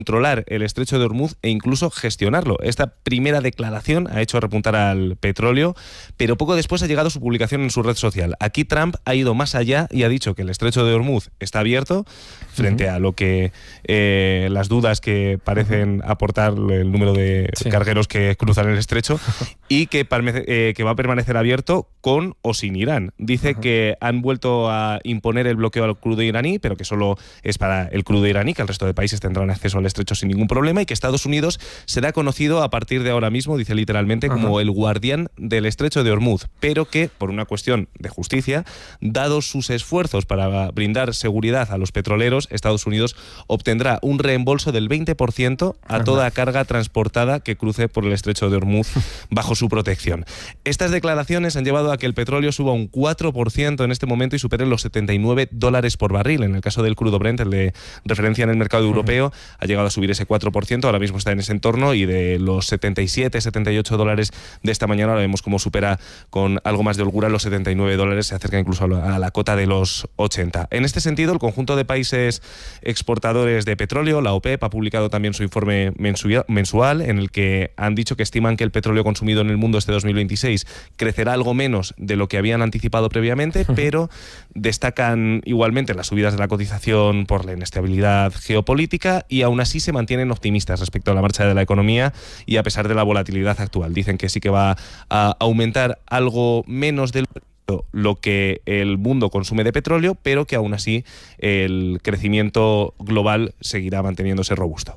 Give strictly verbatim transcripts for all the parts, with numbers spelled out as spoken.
controlar el estrecho de Hormuz e incluso gestionarlo. Esta primera declaración ha hecho repuntar al petróleo, pero poco después ha llegado su publicación en su red social. Aquí Trump ha ido más allá y ha dicho que el estrecho de Hormuz está abierto, frente uh-huh. a lo que eh, las dudas que parecen uh-huh. aportar el número de sí. cargueros que cruzan el estrecho, y que, eh, que va a permanecer abierto con o sin Irán. Dice uh-huh. que han vuelto a imponer el bloqueo al crudo iraní, pero que solo es para el crudo iraní, que el resto de países tendrán acceso al estrecho sin ningún problema, y que Estados Unidos será conocido a partir de ahora mismo, dice literalmente, Ajá. como el guardián del estrecho de Hormuz, pero que, por una cuestión de justicia, dados sus esfuerzos para brindar seguridad a los petroleros, Estados Unidos obtendrá un reembolso del veinte por ciento a Ajá. toda carga transportada que cruce por el estrecho de Hormuz bajo su protección. Estas declaraciones han llevado a que el petróleo suba un cuatro por ciento en este momento y supere los setenta y nueve dólares por barril. En el caso del crudo Brent, el de referencia en el mercado europeo, ha llegado a subir ese cuatro por ciento, ahora mismo está en ese entorno, y de los setenta y siete, setenta y ocho dólares de esta mañana, ahora vemos cómo supera con algo más de holgura los setenta y nueve dólares, se acerca incluso a la, a la cota de los ochenta. En este sentido, el conjunto de países exportadores de petróleo, la OPEP, ha publicado también su informe mensual, en el que han dicho que estiman que el petróleo consumido en el mundo este dos mil veintiséis crecerá algo menos de lo que habían anticipado previamente, pero destacan igualmente las subidas de la cotización por la inestabilidad geopolítica, y aún así se mantienen optimistas respecto a la marcha de la economía y a pesar de la volatilidad actual. Dicen que sí que va a aumentar algo menos del lo que el mundo consume de petróleo, pero que aún así el crecimiento global seguirá manteniéndose robusto.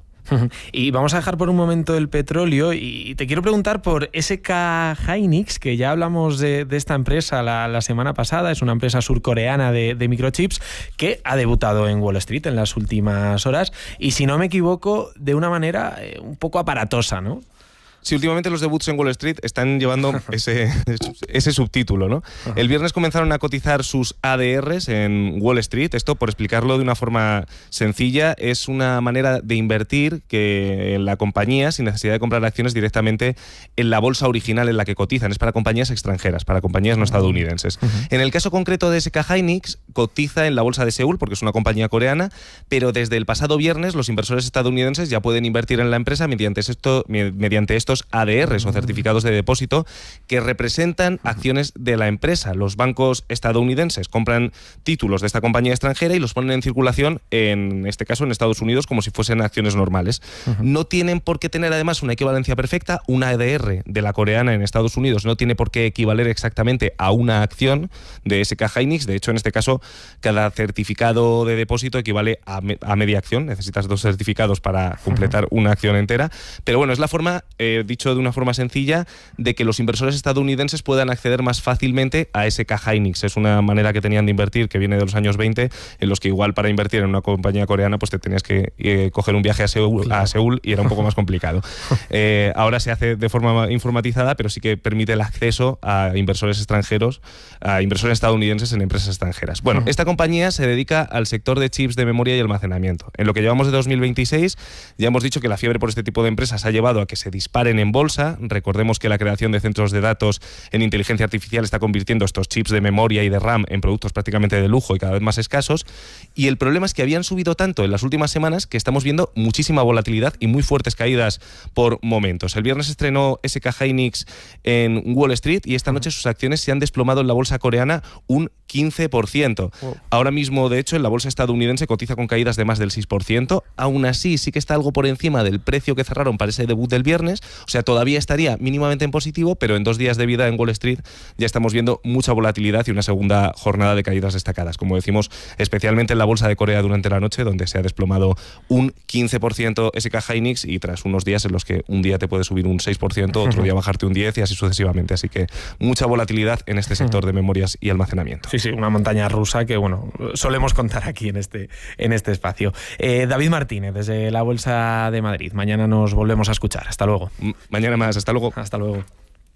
Y vamos a dejar por un momento el petróleo y te quiero preguntar por S K Hynix, que ya hablamos de, de esta empresa la, la semana pasada. Es una empresa surcoreana de, de microchips que ha debutado en Wall Street en las últimas horas y, si no me equivoco, de una manera eh, un poco aparatosa, ¿no? Sí, últimamente los debuts en Wall Street están llevando ese, ese subtítulo, ¿no? El viernes comenzaron a cotizar sus A D Rs en Wall Street. Esto, por explicarlo de una forma sencilla, es una manera de invertir que en la compañía sin necesidad de comprar acciones directamente en la bolsa original en la que cotizan. Es para compañías extranjeras, para compañías no estadounidenses. Uh-huh. En el caso concreto de S K Hynix, cotiza en la bolsa de Seúl porque es una compañía coreana, pero desde el pasado viernes los inversores estadounidenses ya pueden invertir en la empresa mediante, esto, mediante estos A D Rs o certificados de depósito que representan acciones de la empresa. Los bancos estadounidenses compran títulos de esta compañía extranjera y los ponen en circulación, en este caso en Estados Unidos, como si fuesen acciones normales. Uh-huh. No tienen por qué tener además una equivalencia perfecta. Una A D R de la coreana en Estados Unidos no tiene por qué equivaler exactamente a una acción de S K Hynix. De hecho, en este caso, cada certificado de depósito equivale a, me- a media acción. Necesitas dos certificados para completar uh-huh. una acción entera. Pero bueno, es la forma, eh, dicho de una forma sencilla, de que los inversores estadounidenses puedan acceder más fácilmente a S K Hynix. Es una manera que tenían de invertir que viene de los años veinte, en los que igual para invertir en una compañía coreana pues te tenías que eh, coger un viaje a Seúl, claro. a Seúl y era un poco más complicado. Eh, ahora se hace de forma informatizada, pero sí que permite el acceso a inversores extranjeros, a inversores estadounidenses en empresas extranjeras. Bueno, uh-huh. esta compañía se dedica al sector de chips de memoria y almacenamiento. En lo que llevamos de dos mil veintiséis, ya hemos dicho que la fiebre por este tipo de empresas ha llevado a que se disparen en bolsa. Recordemos que la creación de centros de datos en inteligencia artificial está convirtiendo estos chips de memoria y de RAM en productos prácticamente de lujo y cada vez más escasos. Y el problema es que habían subido tanto en las últimas semanas que estamos viendo muchísima volatilidad y muy fuertes caídas por momentos. El viernes estrenó S K Hynix en Wall Street y esta noche sus acciones se han desplomado en la bolsa coreana un quince por ciento. Wow. Ahora mismo, de hecho, en la bolsa estadounidense cotiza con caídas de más del seis por ciento. Aún así, sí que está algo por encima del precio que cerraron para ese debut del viernes. O sea, todavía estaría mínimamente en positivo, pero en dos días de vida en Wall Street ya estamos viendo mucha volatilidad y una segunda jornada de caídas destacadas. Como decimos, especialmente en la bolsa de Corea durante la noche, donde se ha desplomado un quince por ciento S K Hynix y tras unos días en los que un día te puede subir un seis por ciento, otro día bajarte un diez por ciento y así sucesivamente. Así que mucha volatilidad en este sector de memorias y almacenamiento. Sí, sí, una montaña rusa que, bueno, solemos contar aquí en este, en este espacio. Eh, David Martínez, desde la Bolsa de Madrid. Mañana nos volvemos a escuchar. Hasta luego. M- mañana más. Hasta luego. Hasta luego.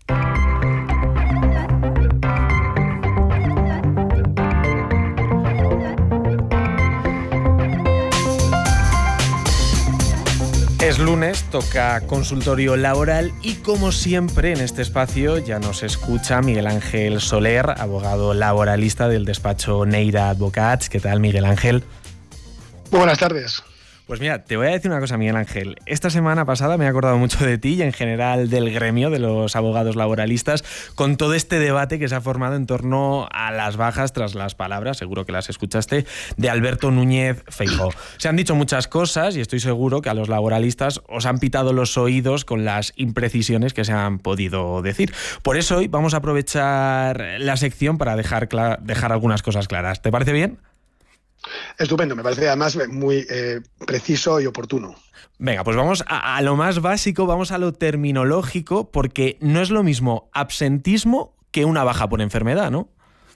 Es lunes, toca consultorio laboral y, como siempre, en este espacio ya nos escucha Miguel Ángel Soler, abogado laboralista del despacho Neira Advocats. ¿Qué tal, Miguel Ángel? Buenas tardes. Pues mira, te voy a decir una cosa, Miguel Ángel. Esta semana pasada me he acordado mucho de ti y en general del gremio de los abogados laboralistas con todo este debate que se ha formado en torno a las bajas tras las palabras, seguro que las escuchaste, de Alberto Núñez Feijóo. Se han dicho muchas cosas y estoy seguro que a los laboralistas os han pitado los oídos con las imprecisiones que se han podido decir. Por eso hoy vamos a aprovechar la sección para dejar, dejar algunas cosas claras. ¿Te parece bien? Estupendo, me parece además muy eh, preciso y oportuno. Venga, pues vamos a, a lo más básico, vamos a lo terminológico, porque no es lo mismo absentismo que una baja por enfermedad, ¿no?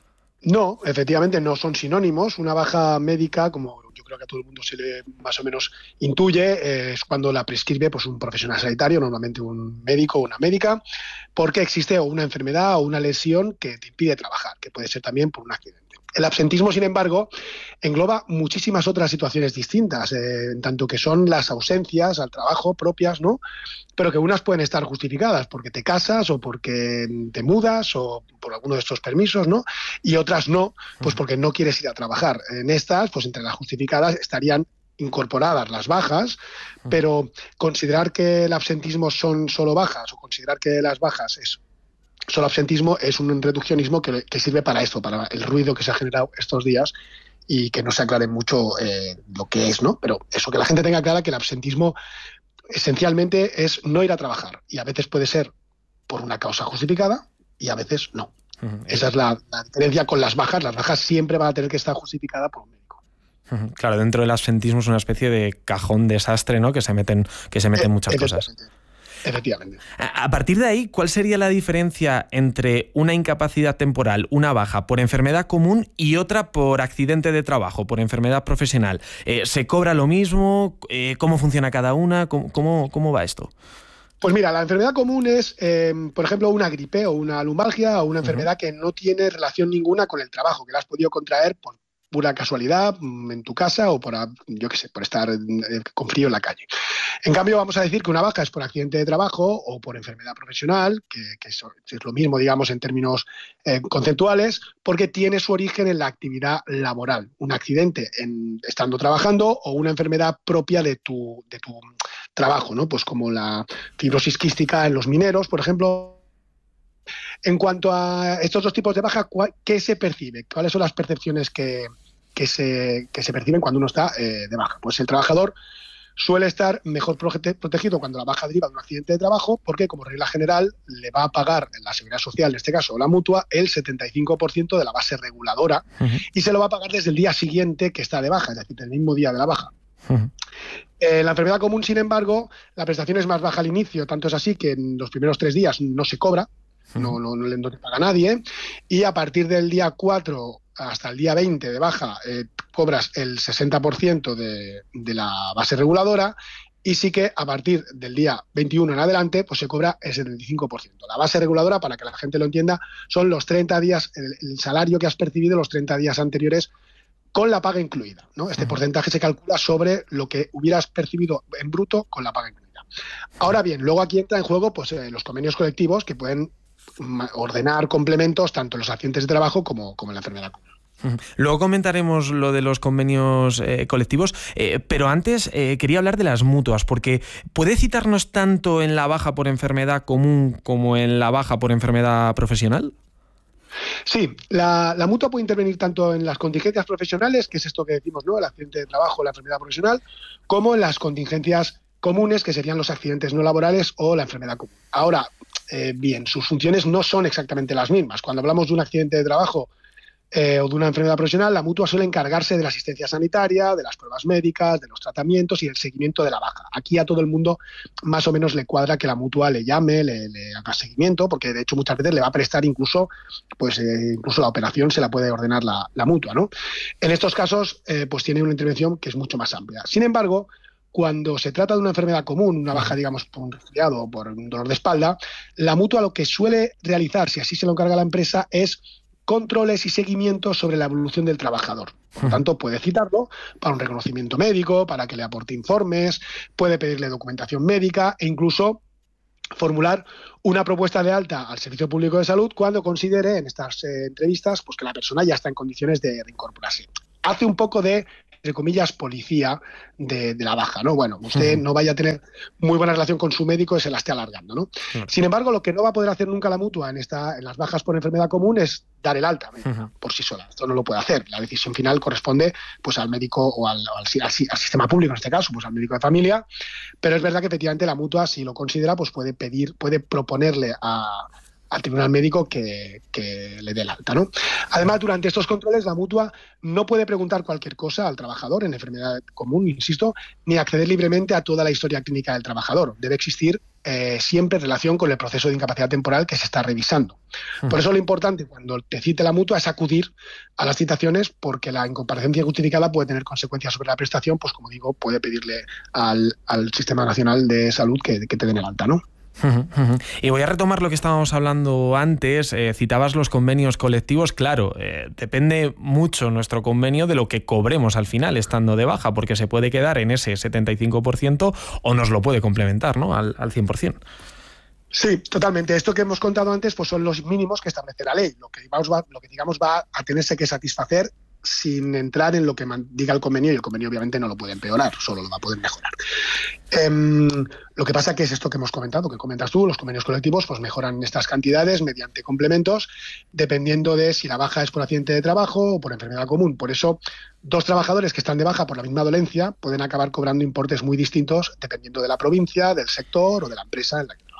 No, efectivamente no son sinónimos. Una baja médica, como yo creo que a todo el mundo se le más o menos intuye, eh, es cuando la prescribe pues, un profesional sanitario, normalmente un médico o una médica, porque existe o una enfermedad o una lesión que te impide trabajar, que puede ser también por un accidente. El absentismo, sin embargo, engloba muchísimas otras situaciones distintas, eh, en tanto que son las ausencias al trabajo propias, ¿no? Pero que unas pueden estar justificadas porque te casas o porque te mudas o por alguno de estos permisos, ¿no? Y otras no, pues porque no quieres ir a trabajar. En estas, pues entre las justificadas estarían incorporadas las bajas, pero considerar que el absentismo son solo bajas o considerar que las bajas es solo absentismo es un reduccionismo que, que sirve para esto, para el ruido que se ha generado estos días y que no se aclare mucho eh, lo que es, ¿no? Pero eso, que la gente tenga clara que el absentismo esencialmente es no ir a trabajar y a veces puede ser por una causa justificada y a veces no. Uh-huh. Esa es la, la diferencia con las bajas. Las bajas siempre van a tener que estar justificadas por un médico. Uh-huh. Claro, dentro del absentismo es una especie de cajón desastre, ¿no? Que se meten, que se meten eh, muchas cosas. Efectivamente. A partir de ahí, ¿cuál sería la diferencia entre una incapacidad temporal, una baja por enfermedad común y otra por accidente de trabajo, por enfermedad profesional? Eh, ¿Se cobra lo mismo? Eh, ¿Cómo funciona cada una? ¿Cómo, cómo, cómo va esto? Pues mira, la enfermedad común es, eh, por ejemplo, una gripe o una lumbalgia o una enfermedad uh-huh. que no tiene relación ninguna con el trabajo, que la has podido contraer por pura casualidad en tu casa o por, yo qué sé, por estar con frío en la calle. En cambio, vamos a decir que una baja es por accidente de trabajo o por enfermedad profesional, que, que es, es lo mismo, digamos, en términos eh, conceptuales, porque tiene su origen en la actividad laboral. Un accidente en, estando trabajando o una enfermedad propia de tu, de tu trabajo, ¿no? Pues como la fibrosis quística en los mineros, por ejemplo. En cuanto a estos dos tipos de baja, ¿qué se percibe? ¿Cuáles son las percepciones que, que, se, que se perciben cuando uno está eh, de baja? Pues el trabajador suele estar mejor prote- protegido cuando la baja deriva de un accidente de trabajo porque, como regla general, le va a pagar la Seguridad Social, en este caso la Mutua, el setenta y cinco por ciento de la base reguladora uh-huh. y se lo va a pagar desde el día siguiente que está de baja, es decir, el mismo día de la baja. Uh-huh. En la enfermedad común, sin embargo, la prestación es más baja al inicio, tanto es así que en los primeros tres días no se cobra, No, no, no le no te paga nadie, y a partir del día cuatro hasta el día veinte de baja eh, cobras el sesenta por ciento de, de la base reguladora y sí que a partir del día veintiuno en adelante pues se cobra el setenta y cinco por ciento. La base reguladora, para que la gente lo entienda, son los treinta días, el, el salario que has percibido los treinta días anteriores con la paga incluida, ¿no? Este porcentaje se calcula sobre lo que hubieras percibido en bruto con la paga incluida. Ahora bien, luego aquí entra en juego pues, eh, los convenios colectivos que pueden ordenar complementos tanto en los accidentes de trabajo como, como en la enfermedad común. Luego comentaremos lo de los convenios eh, colectivos, eh, pero antes eh, quería hablar de las mutuas, porque ¿puede citarnos tanto en la baja por enfermedad común como en la baja por enfermedad profesional? Sí, la, la mutua puede intervenir tanto en las contingencias profesionales, que es esto que decimos, ¿no? El accidente de trabajo, la enfermedad profesional, como en las contingencias comunes, que serían los accidentes no laborales o la enfermedad común. Ahora, eh, bien, sus funciones no son exactamente las mismas. Cuando hablamos de un accidente de trabajo eh, o de una enfermedad profesional, la mutua suele encargarse de la asistencia sanitaria, de las pruebas médicas, de los tratamientos y el seguimiento de la baja. Aquí a todo el mundo más o menos le cuadra que la mutua le llame, le, le haga seguimiento, porque de hecho muchas veces le va a prestar incluso, pues eh, incluso la operación se la puede ordenar la, la mutua, ¿no? En estos casos, eh, pues tiene una intervención que es mucho más amplia. Sin embargo, cuando se trata de una enfermedad común, una baja, digamos, por un resfriado o por un dolor de espalda, la mutua lo que suele realizar, si así se lo encarga la empresa, es controles y seguimientos sobre la evolución del trabajador. Por lo tanto, puede citarlo para un reconocimiento médico, para que le aporte informes, puede pedirle documentación médica e incluso formular una propuesta de alta al Servicio Público de Salud cuando considere en estas eh, entrevistas pues, que la persona ya está en condiciones de reincorporarse. Hace un poco de entre comillas, policía de, de la baja, ¿no? Bueno, usted uh-huh. no vaya a tener muy buena relación con su médico y se la esté alargando, ¿no? Uh-huh. Sin embargo, lo que no va a poder hacer nunca la mutua en, esta, en las bajas por enfermedad común es dar el alta uh-huh. por sí sola. Esto no lo puede hacer. La decisión final corresponde pues al médico o al, al, al, al sistema público, en este caso, pues al médico de familia, pero es verdad que efectivamente la mutua, si lo considera, pues puede pedir, puede proponerle a al tribunal médico que, que le dé el alta, ¿no? Además, durante estos controles, la mutua no puede preguntar cualquier cosa al trabajador en enfermedad común, insisto, ni acceder libremente a toda la historia clínica del trabajador. Debe existir eh, siempre en relación con el proceso de incapacidad temporal que se está revisando. Uh-huh. Por eso lo importante cuando te cite la mutua es acudir a las citaciones, porque la incomparecencia justificada puede tener consecuencias sobre la prestación, pues como digo, puede pedirle al, al Sistema Nacional de Salud que, que te den el alta, ¿no? Y voy a retomar lo que estábamos hablando antes. Eh, citabas los convenios colectivos. Claro, eh, depende mucho nuestro convenio de lo que cobremos al final estando de baja, porque se puede quedar en ese setenta y cinco por ciento o nos lo puede complementar, ¿no? al, al cien por ciento. Sí, totalmente. Esto que hemos contado antes pues son los mínimos que establece la ley. Lo que, digamos, va, lo que digamos va a tenerse que satisfacer sin entrar en lo que diga el convenio, y el convenio obviamente no lo puede empeorar, solo lo va a poder mejorar. Eh, lo que pasa que es esto que hemos comentado, que comentas tú, los convenios colectivos pues mejoran estas cantidades mediante complementos, dependiendo de si la baja es por accidente de trabajo o por enfermedad común. Por eso, dos trabajadores que están de baja por la misma dolencia pueden acabar cobrando importes muy distintos dependiendo de la provincia, del sector o de la empresa en la que trabajan.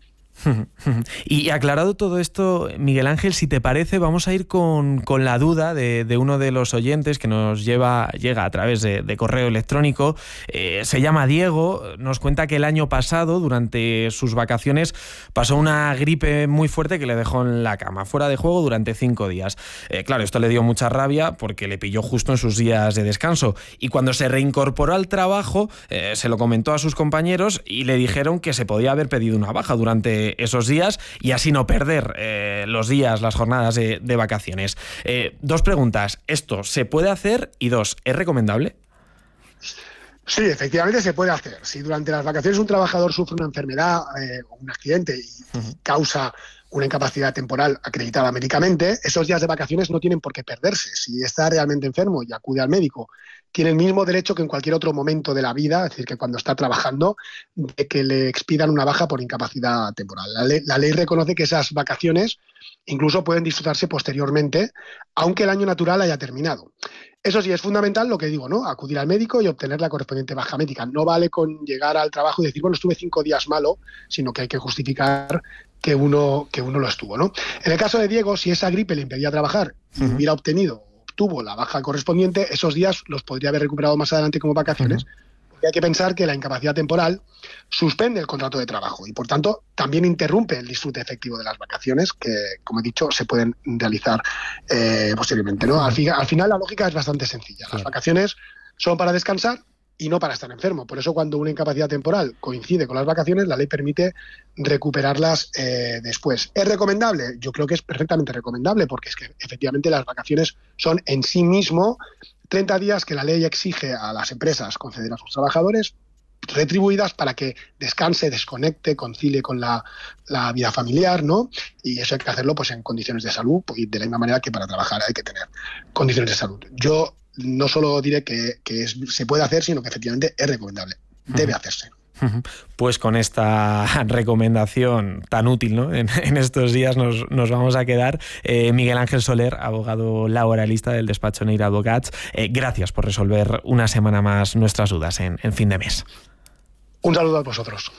Y aclarado todo esto, Miguel Ángel, si te parece, vamos a ir con, con la duda de, de uno de los oyentes que nos lleva, llega a través de, de correo electrónico. Eh, se llama Diego, nos cuenta que el año pasado, durante sus vacaciones, pasó una gripe muy fuerte que le dejó en la cama, fuera de juego durante cinco días. Eh, claro, esto le dio mucha rabia porque le pilló justo en sus días de descanso. Y cuando se reincorporó al trabajo, eh, se lo comentó a sus compañeros y le dijeron que se podía haber pedido una baja durante esos días y así no perder eh, los días, las jornadas de, de vacaciones. Eh, dos preguntas. ¿Esto se puede hacer? Y dos, ¿es recomendable? Sí, efectivamente se puede hacer. Si durante las vacaciones un trabajador sufre una enfermedad eh, o un accidente y uh-huh. causa una incapacidad temporal acreditada médicamente, esos días de vacaciones no tienen por qué perderse. Si está realmente enfermo y acude al médico, tiene el mismo derecho que en cualquier otro momento de la vida, es decir, que cuando está trabajando, de que le expidan una baja por incapacidad temporal. La ley, la ley reconoce que esas vacaciones incluso pueden disfrutarse posteriormente, aunque el año natural haya terminado. Eso sí, es fundamental lo que digo, ¿no? Acudir al médico y obtener la correspondiente baja médica. No vale con llegar al trabajo y decir, bueno, estuve cinco días malo, sino que hay que justificar que uno, que uno lo estuvo, ¿no? En el caso de Diego, si esa gripe le impedía trabajar y uh-huh. hubiera obtenido, obtuvo la baja correspondiente, esos días los podría haber recuperado más adelante como vacaciones. Uh-huh. Hay que pensar que la incapacidad temporal suspende el contrato de trabajo y, por tanto, también interrumpe el disfrute efectivo de las vacaciones que, como he dicho, se pueden realizar eh, posteriormente, ¿no? Al, fi- al final, la lógica es bastante sencilla. Las vacaciones son para descansar y no para estar enfermo. Por eso, cuando una incapacidad temporal coincide con las vacaciones, la ley permite recuperarlas eh, después. ¿Es recomendable? Yo creo que es perfectamente recomendable, porque es que, efectivamente, las vacaciones son en sí mismo treinta días que la ley exige a las empresas conceder a sus trabajadores, retribuidas para que descanse, desconecte, concilie con la, la vida familiar, ¿no? Y eso hay que hacerlo pues en condiciones de salud, y de la misma manera que para trabajar hay que tener condiciones de salud. Yo no solo diré que, que es, se puede hacer, sino que efectivamente es recomendable, debe hacerse. Pues con esta recomendación tan útil, ¿no? en, en estos días nos, nos vamos a quedar. Eh, Miguel Ángel Soler, abogado laboralista del despacho Neira Advocats, eh, gracias por resolver una semana más nuestras dudas en, en fin de mes. Un saludo a vosotros.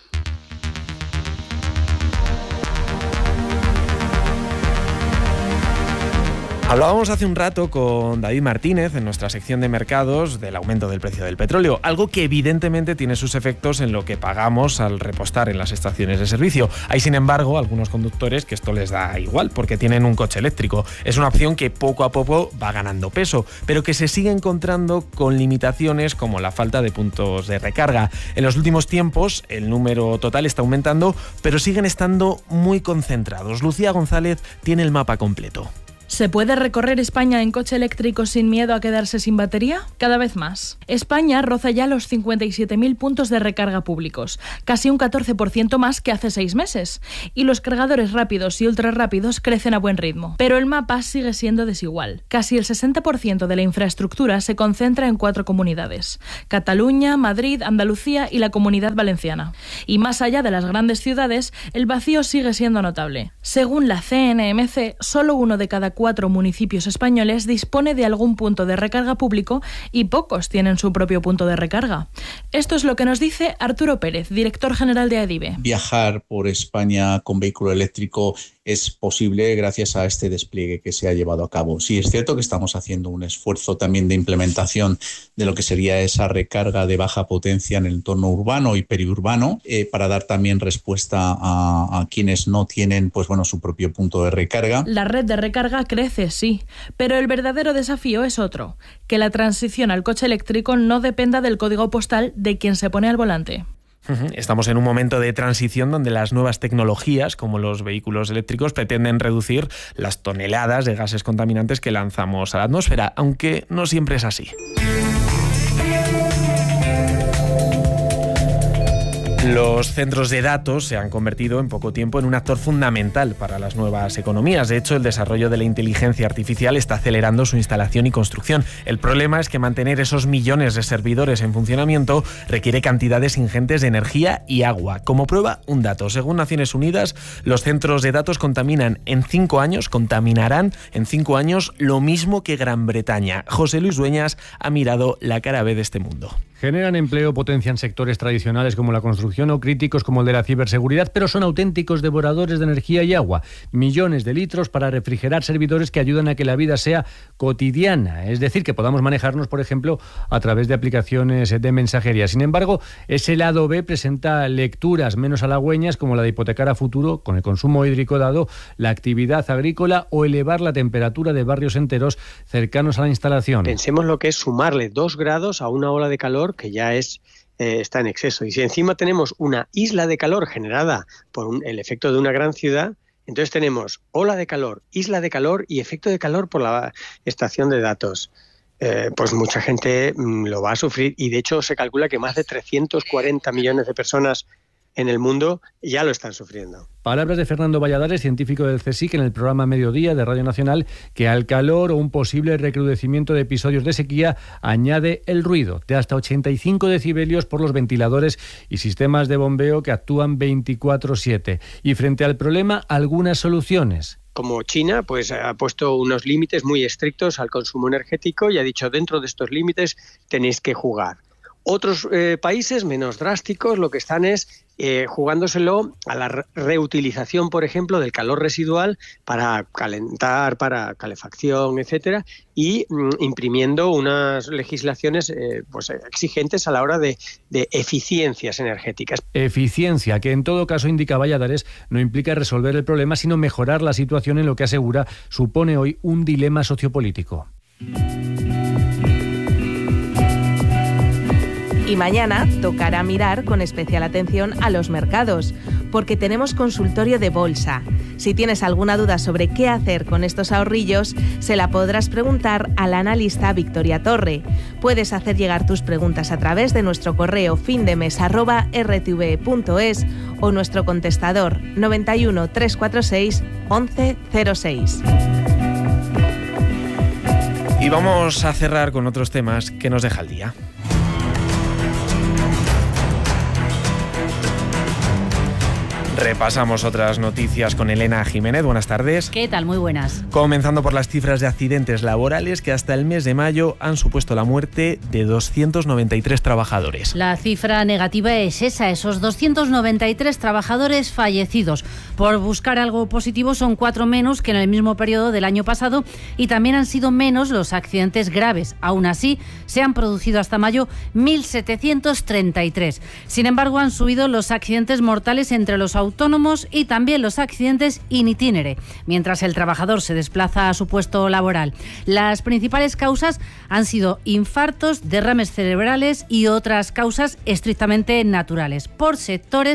Hablábamos hace un rato con David Martínez en nuestra sección de mercados del aumento del precio del petróleo, algo que evidentemente tiene sus efectos en lo que pagamos al repostar en las estaciones de servicio. Hay, sin embargo, algunos conductores que esto les da igual porque tienen un coche eléctrico. Es una opción que poco a poco va ganando peso, pero que se sigue encontrando con limitaciones como la falta de puntos de recarga. En los últimos tiempos el número total está aumentando, pero siguen estando muy concentrados. Lucía González tiene el mapa completo. ¿Se puede recorrer España en coche eléctrico sin miedo a quedarse sin batería? Cada vez más. España roza ya los cincuenta y siete mil puntos de recarga públicos, casi un catorce por ciento más que hace seis meses. Y los cargadores rápidos y ultra rápidos crecen a buen ritmo. Pero el mapa sigue siendo desigual. Casi el sesenta por ciento de la infraestructura se concentra en cuatro comunidades: Cataluña, Madrid, Andalucía y la Comunidad Valenciana. Y más allá de las grandes ciudades, el vacío sigue siendo notable. Según la C N M C, solo uno de cada cuatro municipios españoles dispone de algún punto de recarga público y pocos tienen su propio punto de recarga. Esto es lo que nos dice Arturo Pérez, director general de ADIVE. Viajar por España con vehículo eléctrico es posible gracias a este despliegue que se ha llevado a cabo. Sí, es cierto que estamos haciendo un esfuerzo también de implementación de lo que sería esa recarga de baja potencia en el entorno urbano y periurbano eh, para dar también respuesta a, a quienes no tienen pues, bueno, su propio punto de recarga. La red de recarga crece, sí, pero el verdadero desafío es otro: que la transición al coche eléctrico no dependa del código postal de quien se pone al volante. Estamos en un momento de transición donde las nuevas tecnologías, como los vehículos eléctricos, pretenden reducir las toneladas de gases contaminantes que lanzamos a la atmósfera, aunque no siempre es así. Los centros de datos se han convertido en poco tiempo en un actor fundamental para las nuevas economías. De hecho, el desarrollo de la inteligencia artificial está acelerando su instalación y construcción. El problema es que mantener esos millones de servidores en funcionamiento requiere cantidades ingentes de energía y agua. Como prueba, un dato. Según Naciones Unidas, los centros de datos contaminan en cinco años, contaminarán en cinco años lo mismo que Gran Bretaña. José Luis Dueñas ha mirado la cara B de este mundo. Generan empleo, potencian sectores tradicionales como la construcción o críticos como el de la ciberseguridad, pero son auténticos devoradores de energía y agua. Millones de litros para refrigerar servidores que ayudan a que la vida sea cotidiana, es decir, que podamos manejarnos, por ejemplo, a través de aplicaciones de mensajería. Sin embargo, ese lado B presenta lecturas menos halagüeñas, como la de hipotecar a futuro, con el consumo hídrico dado, la actividad agrícola o elevar la temperatura de barrios enteros cercanos a la instalación. Pensemos lo que es sumarle dos grados a una ola de calor que ya es eh, está en exceso. Y si encima tenemos una isla de calor generada por un, el efecto de una gran ciudad, entonces tenemos ola de calor, isla de calor y efecto de calor por la estación de datos. Eh, pues mucha gente mm, lo va a sufrir, y de hecho se calcula que más de trescientos cuarenta millones de personas en el mundo ya lo están sufriendo. Palabras de Fernando Valladares, científico del CSIC, en el programa Mediodía de Radio Nacional, que al calor o un posible recrudecimiento de episodios de sequía añade el ruido de hasta ochenta y cinco decibelios por los ventiladores y sistemas de bombeo que actúan veinticuatro siete. Y frente al problema, algunas soluciones. Como China, pues ha puesto unos límites muy estrictos al consumo energético y ha dicho, dentro de estos límites tenéis que jugar. Otros eh, países menos drásticos lo que están es eh, jugándoselo a la re- reutilización, por ejemplo, del calor residual para calentar, para calefacción, etcétera, y mm, imprimiendo unas legislaciones eh, pues, exigentes a la hora de, de eficiencias energéticas. Eficiencia, que en todo caso, indica Valladares, no implica resolver el problema, sino mejorar la situación, en lo que asegura supone hoy un dilema sociopolítico. Y mañana tocará mirar con especial atención a los mercados, porque tenemos consultorio de bolsa. Si tienes alguna duda sobre qué hacer con estos ahorrillos, se la podrás preguntar al analista Victoria Torre. Puedes hacer llegar tus preguntas a través de nuestro correo findemes arroba r t v punto es o nuestro contestador noventa y uno, trescientos cuarenta y seis, once cero seis. Y vamos a cerrar con otros temas que nos deja el día. Repasamos otras noticias con Elena Jiménez. Buenas tardes. ¿Qué tal? Muy buenas. Comenzando por las cifras de accidentes laborales, que hasta el mes de mayo han supuesto la muerte de doscientos noventa y tres trabajadores. La cifra negativa es esa, esos doscientos noventa y tres trabajadores fallecidos. Por buscar algo positivo, son cuatro menos que en el mismo periodo del año pasado, y también han sido menos los accidentes graves. Aún así, se han producido hasta mayo mil setecientos treinta y tres. Sin embargo, han subido los accidentes mortales entre los autónomos autónomos y también los accidentes in itinere, mientras el trabajador se desplaza a su puesto laboral. Las principales causas han sido infartos, derrames cerebrales y otras causas estrictamente naturales. Por sectores,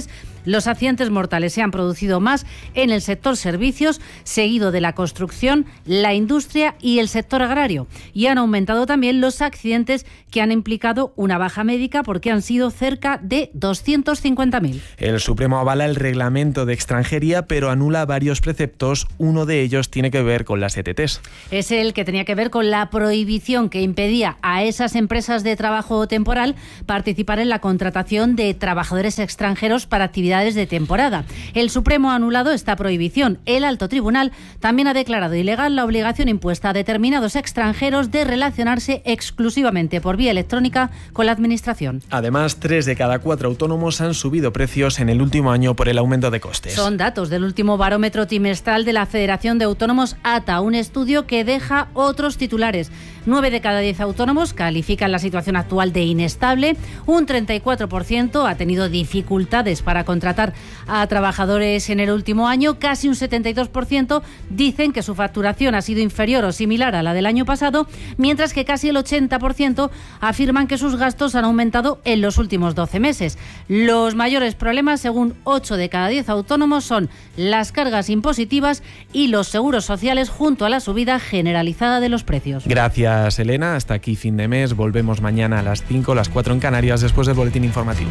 Los accidentes mortales se han producido más en el sector servicios, seguido de la construcción, la industria y el sector agrario. Y han aumentado también los accidentes que han implicado una baja médica, porque han sido cerca de doscientos cincuenta mil. El Supremo avala el reglamento de extranjería, pero anula varios preceptos. Uno de ellos tiene que ver con las E T Ts. Es el que tenía que ver con la prohibición que impedía a esas empresas de trabajo temporal participar en la contratación de trabajadores extranjeros para actividades de temporada. El Supremo ha anulado esta prohibición. El Alto Tribunal también ha declarado ilegal la obligación impuesta a determinados extranjeros de relacionarse exclusivamente por vía electrónica con la Administración. Además, tres de cada cuatro autónomos han subido precios en el último año por el aumento de costes. Son datos del último barómetro trimestral de la Federación de Autónomos A T A, un estudio que deja otros titulares. Nueve de cada diez autónomos califican la situación actual de inestable. Un treinta y cuatro por ciento ha tenido dificultades para contratar a trabajadores en el último año. Casi un setenta y dos por ciento dicen que su facturación ha sido inferior o similar a la del año pasado, mientras que casi el ochenta por ciento afirman que sus gastos han aumentado en los últimos doce meses. Los mayores problemas, según ocho de cada diez autónomos, son las cargas impositivas y los seguros sociales, junto a la subida generalizada de los precios. Gracias, Elena. Hasta aquí fin de mes. Volvemos mañana a las cinco, las cuatro en Canarias, después del boletín informativo.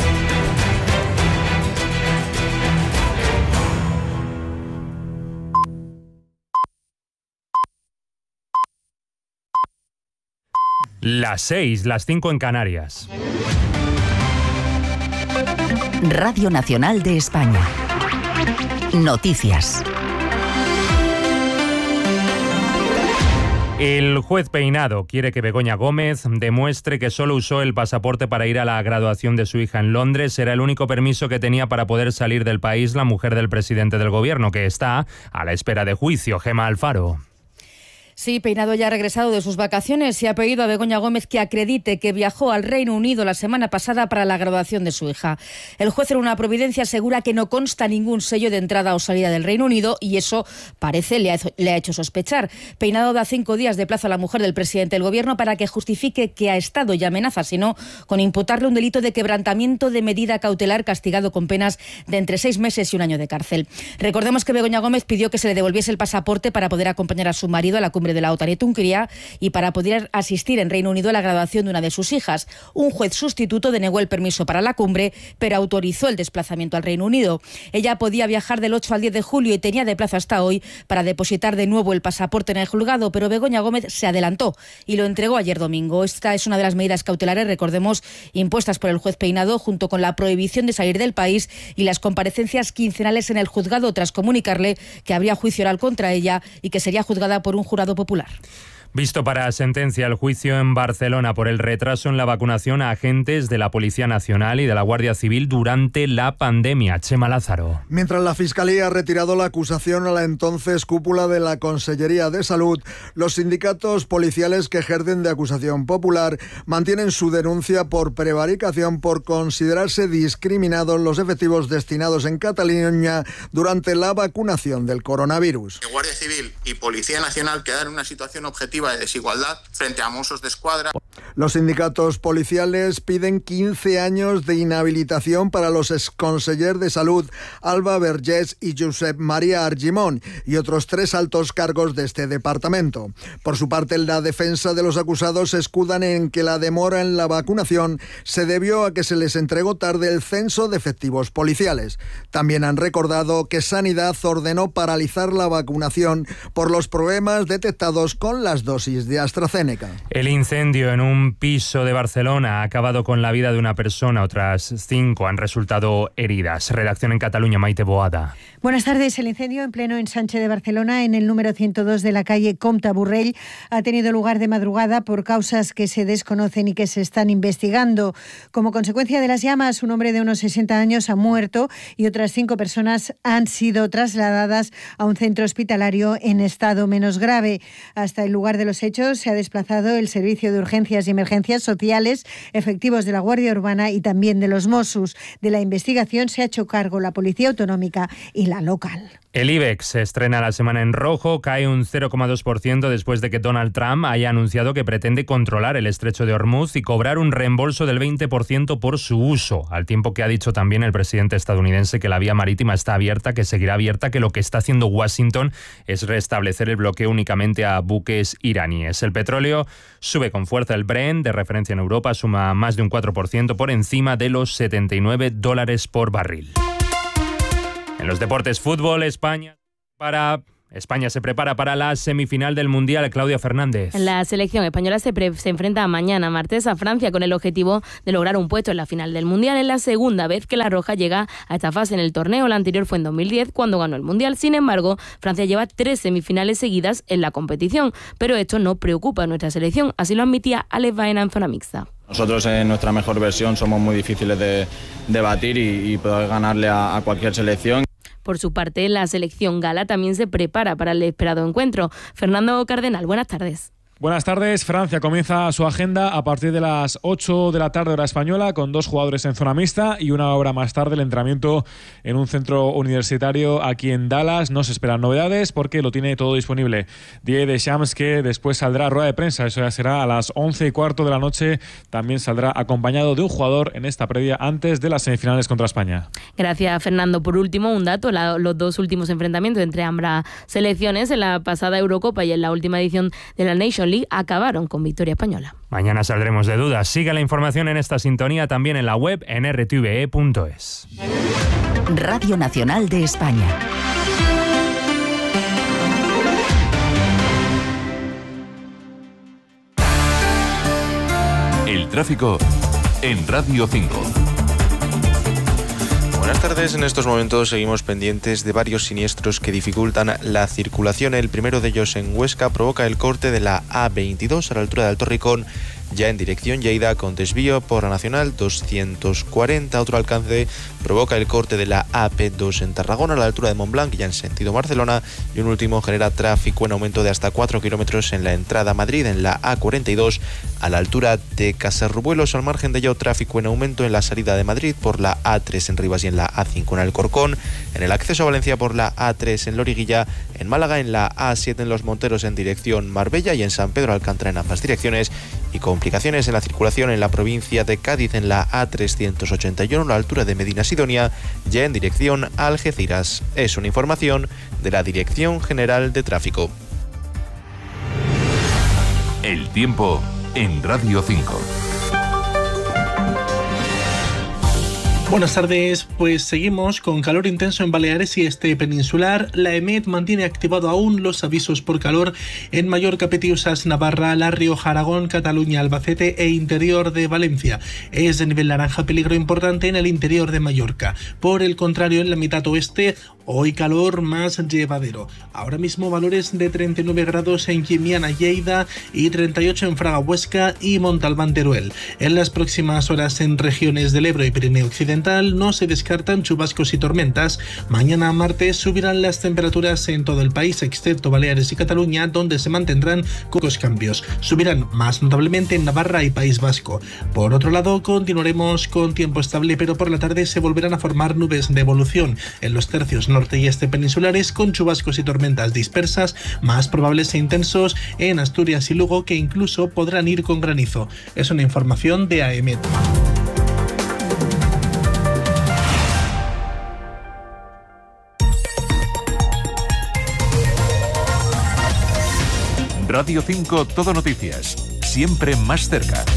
Las seis, las cinco en Canarias. Radio Nacional de España. Noticias. El juez Peinado quiere que Begoña Gómez demuestre que solo usó el pasaporte para ir a la graduación de su hija en Londres. Era el único permiso que tenía para poder salir del país la mujer del presidente del gobierno, que está a la espera de juicio. Gemma Alfaro. Sí, Peinado ya ha regresado de sus vacaciones y ha pedido a Begoña Gómez que acredite que viajó al Reino Unido la semana pasada para la graduación de su hija. El juez, en una providencia, asegura que no consta ningún sello de entrada o salida del Reino Unido y eso parece le ha, le ha hecho sospechar. Peinado da cinco días de plazo a la mujer del presidente del gobierno para que justifique que ha estado y amenaza, sino con imputarle un delito de quebrantamiento de medida cautelar castigado con penas de entre seis meses y un año de cárcel. Recordemos que Begoña Gómez pidió que se le devolviese el pasaporte para poder acompañar a su marido a la cumbre de la OTAN en Hungría y para poder asistir en Reino Unido a la graduación de una de sus hijas. Un juez sustituto denegó el permiso para la cumbre, pero autorizó el desplazamiento al Reino Unido. Ella podía viajar del ocho al diez de julio y tenía de plazo hasta hoy para depositar de nuevo el pasaporte en el juzgado, pero Begoña Gómez se adelantó y lo entregó ayer domingo. Esta es una de las medidas cautelares, recordemos, impuestas por el juez Peinado, junto con la prohibición de salir del país y las comparecencias quincenales en el juzgado, tras comunicarle que habría juicio oral contra ella y que sería juzgada por un jurado popular. Visto para sentencia el juicio en Barcelona por el retraso en la vacunación a agentes de la Policía Nacional y de la Guardia Civil durante la pandemia. Chema Lázaro. Mientras la Fiscalía ha retirado la acusación a la entonces cúpula de la Consellería de Salud, los sindicatos policiales que ejercen de acusación popular mantienen su denuncia por prevaricación por considerarse discriminados los efectivos destinados en Cataluña durante la vacunación del coronavirus. Guardia Civil y Policía Nacional quedan en una situación objetiva de desigualdad frente a Mossos d'Esquadra. Los sindicatos policiales piden quince años de inhabilitación para los exconsellers de Salud Alba Vergés y Josep María Argimon y otros tres altos cargos de este departamento. Por su parte, la defensa de los acusados se escudan en que la demora en la vacunación se debió a que se les entregó tarde el censo de efectivos policiales. También han recordado que Sanidad ordenó paralizar la vacunación por los problemas detectados con las dosis de AstraZeneca. El incendio en un piso de Barcelona ha acabado con la vida de una persona. Otras cinco han resultado heridas. Redacción en Cataluña, Maite Boada. Buenas tardes. El incendio en pleno ensanche de Barcelona, en el número ciento dos de la calle Comte Borrell, ha tenido lugar de madrugada por causas que se desconocen y que se están investigando. Como consecuencia de las llamas, un hombre de unos sesenta años ha muerto y otras cinco personas han sido trasladadas a un centro hospitalario en estado menos grave. Hasta el lugar de de los hechos se ha desplazado el Servicio de Urgencias y Emergencias Sociales, efectivos de la Guardia Urbana y también de los Mossos. De la investigación se ha hecho cargo la Policía Autonómica y la local. El IBEX se estrena la semana en rojo, cae un cero coma dos por ciento después de que Donald Trump haya anunciado que pretende controlar el estrecho de Hormuz y cobrar un reembolso del veinte por ciento por su uso, al tiempo que ha dicho también el presidente estadounidense que la vía marítima está abierta, que seguirá abierta, que lo que está haciendo Washington es restablecer el bloqueo únicamente a buques iraníes. El petróleo sube con fuerza, el Brent, de referencia en Europa, suma más de un cuatro por ciento por encima de los setenta y nueve dólares por barril. En los deportes, fútbol, España para... España se prepara para la semifinal del Mundial. Claudia Fernández. La selección española se, pre- se enfrenta mañana martes a Francia con el objetivo de lograr un puesto en la final del Mundial. Es la segunda vez que la Roja llega a esta fase en el torneo. La anterior fue en dos mil diez cuando ganó el Mundial. Sin embargo, Francia lleva tres semifinales seguidas en la competición. Pero esto no preocupa a nuestra selección. Así lo admitía Alex Baena en zona mixta. Nosotros en nuestra mejor versión somos muy difíciles de, de batir y, y poder ganarle a, a cualquier selección. Por su parte, la selección gala también se prepara para el esperado encuentro. Fernando Cardenal, buenas tardes. Buenas tardes. Francia comienza su agenda a partir de las ocho de la tarde hora española con dos jugadores en zona mixta y una hora más tarde el entrenamiento en un centro universitario aquí en Dallas. No se esperan novedades porque lo tiene todo disponible Didier Deschamps, que después saldrá a rueda de prensa. Eso ya será a las once y cuarto de la noche. También saldrá acompañado de un jugador en esta previa antes de las semifinales contra España. Gracias, Fernando. Por último, un dato. La, los dos últimos enfrentamientos entre ambas selecciones en la pasada Eurocopa y en la última edición de la Nation League acabaron con victoria española. Mañana saldremos de dudas. Sigue la información en esta sintonía también en la web en r t v e punto es. Radio Nacional de España. El tráfico en Radio cinco. Buenas tardes. En estos momentos seguimos pendientes de varios siniestros que dificultan la circulación. El primero de ellos en Huesca provoca el corte de la A veintidós a la altura de Alto Ricón, ya en dirección Lleida, con desvío por la Nacional doscientos cuarenta. Otro alcance provoca el corte de la A P dos en Tarragona a la altura de Montblanc, ya en sentido Barcelona. Y un último genera tráfico en aumento de hasta cuatro kilómetros en la entrada a Madrid, en la A cuarenta y dos a la altura de Casarrubuelos. Al margen de ello, tráfico en aumento en la salida de Madrid por la A tres en Rivas y en la A cinco en Alcorcón. En el acceso a Valencia por la A tres en Loriguilla. En Málaga en la A siete en Los Monteros en dirección Marbella y en San Pedro Alcántara en ambas direcciones. Y complicaciones en la circulación en la provincia de Cádiz en la A trescientos ochenta y uno a la altura de Medina Sidonia, ya en dirección a Algeciras. Es una información de la Dirección General de Tráfico. El tiempo en Radio cinco. Buenas tardes, pues seguimos con calor intenso en Baleares y este peninsular. La EMET mantiene activado aún los avisos por calor en Mallorca, Petiusas, Navarra, La Rioja, Aragón, Cataluña, Albacete e interior de Valencia. Es de nivel naranja peligro importante en el interior de Mallorca. Por el contrario, en la mitad oeste, hoy calor más llevadero. Ahora mismo valores de treinta y nueve grados en Llimiana, Lleida y treinta y ocho en Fraga, Huesca y Montalbán, Teruel. En las próximas horas en regiones del Ebro y Pirineo Occidental no se descartan chubascos y tormentas. Mañana martes subirán las temperaturas en todo el país, excepto Baleares y Cataluña, donde se mantendrán pocos cambios. Subirán más notablemente en Navarra y País Vasco. Por otro lado, continuaremos con tiempo estable, pero por la tarde se volverán a formar nubes de evolución en los tercios norte y este peninsulares, con chubascos y tormentas dispersas, más probables e intensos en Asturias y Lugo, que incluso podrán ir con granizo. Es una información de A E M E T. Radio cinco Todo Noticias, siempre más cerca.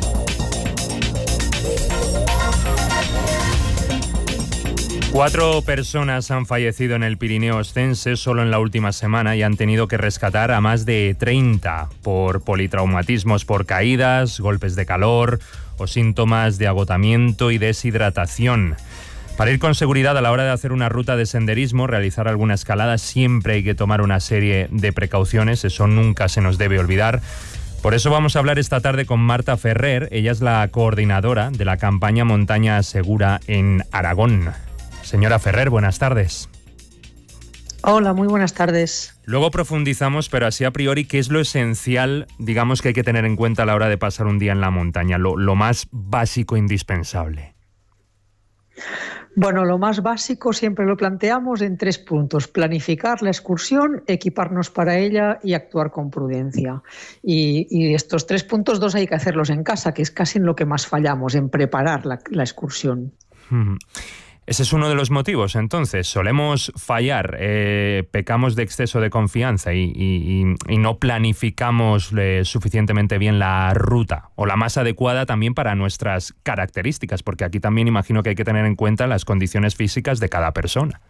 Cuatro personas han fallecido en el Pirineo Ostense solo en la última semana y han tenido que rescatar a más de treinta por politraumatismos por caídas, golpes de calor o síntomas de agotamiento y deshidratación. Para ir con seguridad a la hora de hacer una ruta de senderismo, realizar alguna escalada, siempre hay que tomar una serie de precauciones, eso nunca se nos debe olvidar. Por eso vamos a hablar esta tarde con Marta Ferrer, ella es la coordinadora de la campaña Montaña Segura en Aragón. Señora Ferrer, buenas tardes. Hola, muy buenas tardes. Luego profundizamos, pero así a priori, ¿qué es lo esencial, digamos, que hay que tener en cuenta a la hora de pasar un día en la montaña? Lo, lo más básico, indispensable. Bueno, lo más básico siempre lo planteamos en tres puntos: planificar la excursión, equiparnos para ella y actuar con prudencia. Y, y estos tres puntos, dos hay que hacerlos en casa, que es casi en lo que más fallamos, en preparar la, la excursión. Mm. Ese es uno de los motivos, entonces. Solemos fallar, eh, pecamos de exceso de confianza y, y, y no planificamos eh, suficientemente bien la ruta o la más adecuada también para nuestras características, porque aquí también imagino que hay que tener en cuenta las condiciones físicas de cada persona.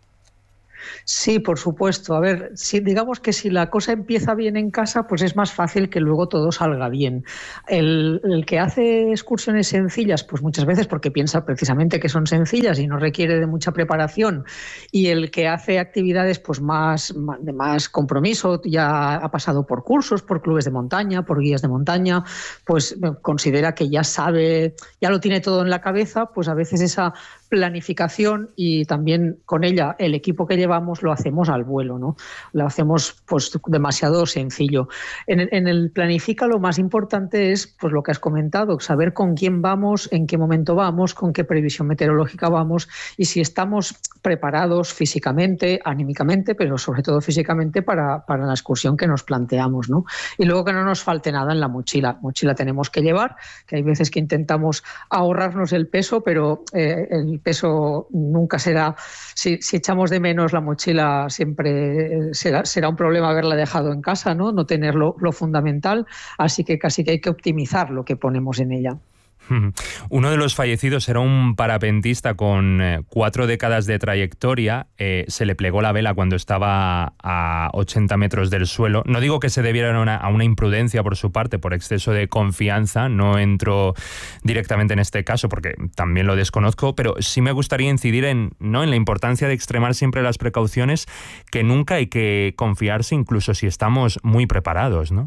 Sí, por supuesto. A ver, si, digamos que si la cosa empieza bien en casa, pues es más fácil que luego todo salga bien. El, el que hace excursiones sencillas, pues muchas veces porque piensa precisamente que son sencillas y no requiere de mucha preparación, y el que hace actividades pues más, más de más compromiso, ya ha pasado por cursos, por clubes de montaña, por guías de montaña, pues considera que ya sabe, ya lo tiene todo en la cabeza, pues a veces esa planificación y también con ella el equipo que llevamos lo hacemos al vuelo, ¿no? Lo hacemos pues demasiado sencillo. En, en el planifica lo más importante es pues lo que has comentado, saber con quién vamos, en qué momento vamos, con qué previsión meteorológica vamos y si estamos preparados físicamente, anímicamente, pero sobre todo físicamente para, para la excursión que nos planteamos, ¿no? Y luego que no nos falte nada en la mochila. Mochila tenemos que llevar, que hay veces que intentamos ahorrarnos el peso, pero eh, el peso nunca será, si, si echamos de menos la mochila siempre será, será un problema haberla dejado en casa, ¿no? No tener lo, lo fundamental, así que casi que hay que optimizar lo que ponemos en ella. Uno de los fallecidos era un parapentista con eh, cuatro décadas de trayectoria. Eh, se le plegó la vela cuando estaba a ochenta metros del suelo. No digo que se debiera a una, a una imprudencia por su parte, por exceso de confianza. No entro directamente en este caso porque también lo desconozco, pero sí me gustaría incidir en, ¿no? en la importancia de extremar siempre las precauciones, que nunca hay que confiarse incluso si estamos muy preparados, ¿no?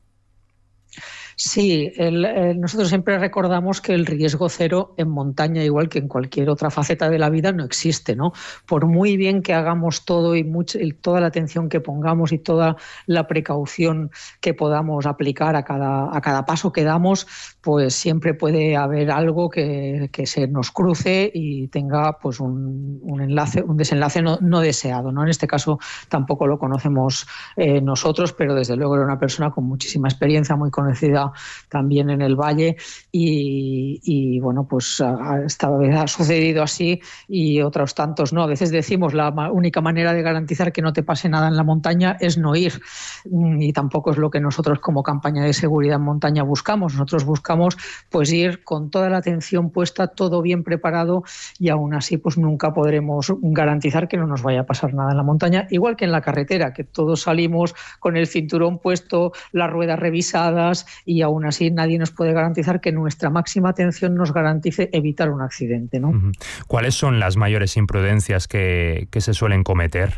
Sí, el, el, nosotros siempre recordamos que el riesgo cero en montaña, igual que en cualquier otra faceta de la vida, no existe, ¿no? Por muy bien que hagamos todo y, mucho, y toda la atención que pongamos y toda la precaución que podamos aplicar a cada, a cada paso que damos, pues siempre puede haber algo que, que se nos cruce y tenga pues un, un enlace, un desenlace no, no deseado, ¿no? En este caso tampoco lo conocemos eh, nosotros, pero desde luego era una persona con muchísima experiencia, muy conocida también en el valle y, y bueno, pues esta vez ha sucedido así y otros tantos no. A veces decimos la única manera de garantizar que no te pase nada en la montaña es no ir, y tampoco es lo que nosotros como campaña de seguridad en montaña buscamos. Nosotros buscamos pues ir con toda la atención puesta, todo bien preparado, y aún así pues nunca podremos garantizar que no nos vaya a pasar nada en la montaña, igual que en la carretera, que todos salimos con el cinturón puesto, las ruedas revisadas, y aún así nadie nos puede garantizar que nuestra máxima atención nos garantice evitar un accidente, ¿no? ¿Cuáles son las mayores imprudencias que, que se suelen cometer?